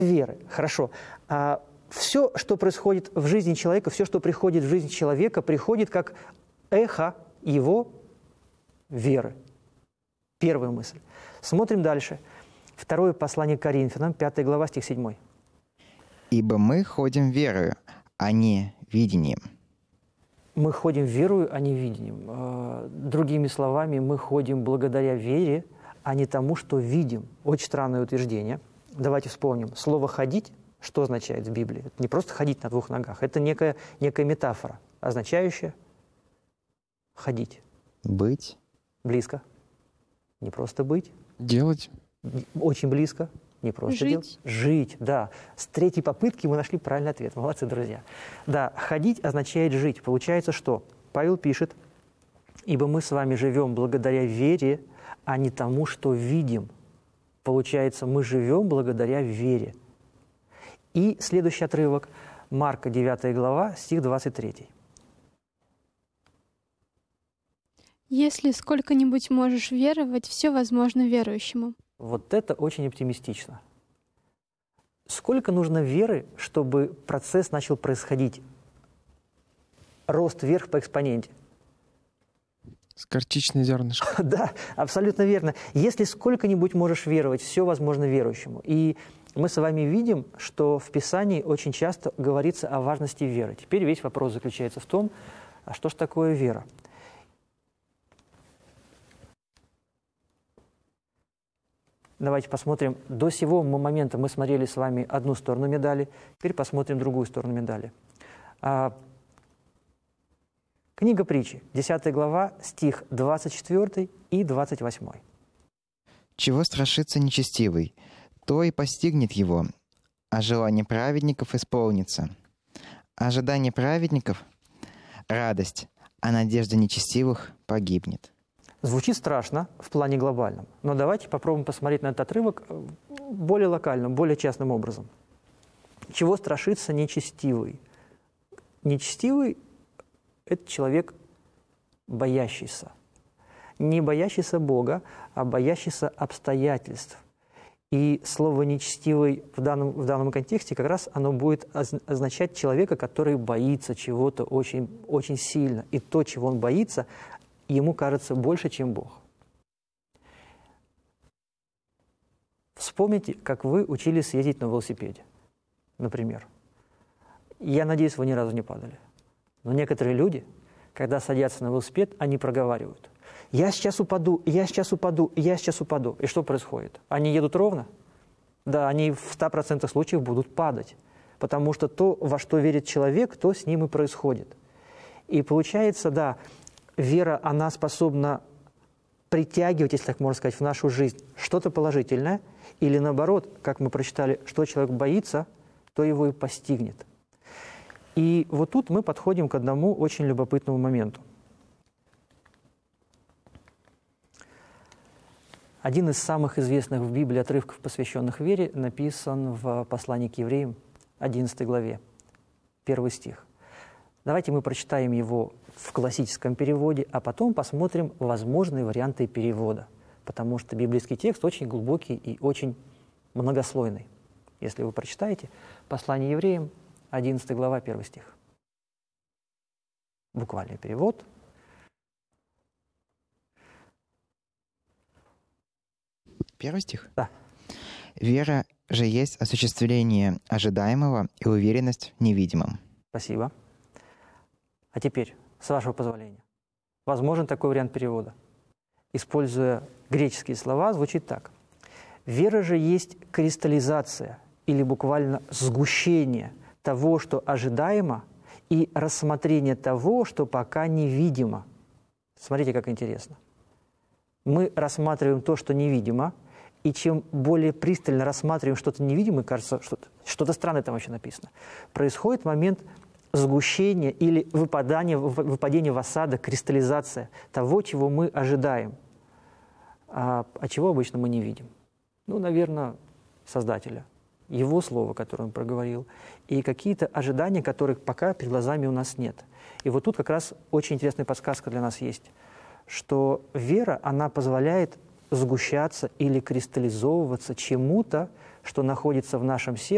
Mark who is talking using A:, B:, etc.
A: веры. Хорошо. А все, что происходит в жизни человека, все, что приходит в жизнь человека, приходит как эхо его веры. Первая мысль. Смотрим дальше. Второе послание к Коринфянам, 5 глава, стих 7.
B: «Ибо мы ходим верою, а не видением».
A: Мы ходим верою, а не видением. Другими словами, мы ходим благодаря вере, а не тому, что видим. Очень странное утверждение. Давайте вспомним. Слово «ходить» что означает в Библии? Это не просто ходить на двух ногах. Это некая метафора, означающая ходить.
B: Быть.
A: Близко. Не просто быть.
C: Делать.
A: Очень близко. Не просто делать. Жить, да. С третьей попытки мы нашли правильный ответ. Молодцы, друзья. Да, ходить означает жить. Получается, что Павел пишет: «Ибо мы с вами живем благодаря вере, а не тому, что видим». Получается, мы живем благодаря вере. И следующий отрывок, Марка, 9 глава, стих 23.
D: «Если сколько-нибудь можешь веровать, все возможно верующему».
A: Вот это очень оптимистично. Сколько нужно веры, чтобы процесс начал происходить? Рост вверх по экспоненте.
C: С горчичное зернышко.
A: Да, абсолютно верно. Если сколько-нибудь можешь веровать, все возможно верующему. И мы с вами видим, что в Писании очень часто говорится о важности веры. Теперь весь вопрос заключается в том, а что же такое вера? Давайте посмотрим. До сего момента мы смотрели с вами одну сторону медали, теперь посмотрим другую сторону медали. Книга Притчи, 10 глава, стих 24 и 28.
B: «Чего страшится нечестивый, то и постигнет его, а желание праведников исполнится. Ожидание праведников — радость, а надежда нечестивых погибнет».
A: Звучит страшно в плане глобальном, но давайте попробуем посмотреть на этот отрывок более локально, более частным образом. Чего страшится нечестивый? Нечестивый — это человек боящийся. Не боящийся Бога, а боящийся обстоятельств. И слово «нечестивый» в данном контексте как раз оно будет означать человека, который боится чего-то очень, очень сильно. И то, чего он боится, ему кажется больше, чем Бог. Вспомните, как вы учились ездить на велосипеде, например. Я надеюсь, вы ни разу не падали. Но некоторые люди, когда садятся на велосипед, они проговаривают: «Я сейчас упаду, я сейчас упаду, я сейчас упаду». И что происходит? Они едут ровно? Да, они в 100% случаев будут падать. Потому что то, во что верит человек, то с ним и происходит. И получается, да, вера, она способна притягивать, если так можно сказать, в нашу жизнь что-то положительное, или наоборот, как мы прочитали, что человек боится, то его и постигнет. И вот тут мы подходим к одному очень любопытному моменту. Один из самых известных в Библии отрывков, посвященных вере, написан в послании к евреям, 11 главе, 1 стих. Давайте мы прочитаем его в классическом переводе, а потом посмотрим возможные варианты перевода, потому что библейский текст очень глубокий и очень многослойный. Если вы прочитаете послание евреям, 11 глава, 1 стих. Буквальный перевод.
B: Первый стих?
A: Да.
B: «Вера же есть осуществление ожидаемого и уверенность в невидимом».
A: Спасибо. А теперь, с вашего позволения, возможен такой вариант перевода. Используя греческие слова, звучит так. «Вера же есть кристаллизация или буквально сгущение того, что ожидаемо, и рассмотрение того, что пока невидимо». Смотрите, как интересно. Мы рассматриваем то, что невидимо, и чем более пристально рассматриваем что-то невидимое, кажется, что-то странное там вообще написано, происходит момент сгущения или выпадения в осадок, кристаллизация того, чего мы ожидаем. А чего обычно мы не видим? Ну, наверное, Создателя, Его Слово, которое Он проговорил, и какие-то ожидания, которых пока перед глазами у нас нет. И вот тут как раз очень интересная подсказка для нас есть, что вера, она позволяет сгущаться или кристаллизовываться чему-то, что находится в нашем сердце,